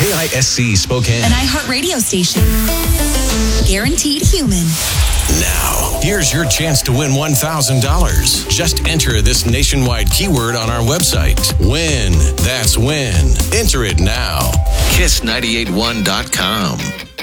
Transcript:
KISC Spokane. An iHeartRadio station. Guaranteed human. Now, here's your chance to win $1,000. Just enter this nationwide keyword on our website. Win. That's win. Enter it now. Kiss981.com.